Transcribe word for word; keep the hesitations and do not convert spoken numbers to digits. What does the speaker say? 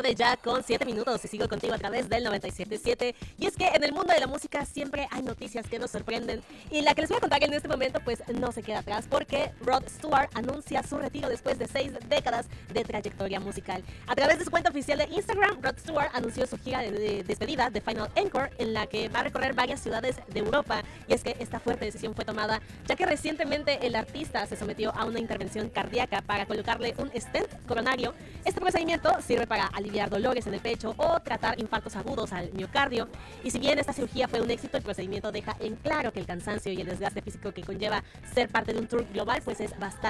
tarde ya con siete minutos y sigo contigo a través del noventa y siete punto siete. Y es que en el mundo de la música siempre hay noticias que nos sorprenden y la que les voy a contar en este momento pues no se queda atrás porque Rod Stewart anuncia su retiro después de seis décadas de trayectoria musical. A través de su cuenta oficial de Instagram, Rod Stewart anunció su gira de, de despedida de Final Encore en la que va a recorrer varias ciudades de Europa. Y es que esta fuerte decisión fue tomada ya que recientemente el artista se sometió a una intervención cardíaca para colocarle un stent coronario. Este procedimiento sirve para aliviar dolores en el pecho o tratar infartos agudos al miocardio. Y si bien esta cirugía fue un éxito, el procedimiento deja en claro que el cansancio y el desgaste físico que conlleva ser parte de un tour global pues es bastante